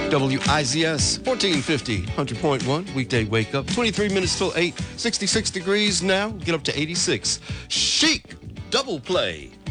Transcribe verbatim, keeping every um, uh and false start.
W I Z S, fourteen fifty, one hundred point one, weekday wake up. twenty-three minutes till eight, sixty-six degrees now, get up to eighty-six. Chic, double play.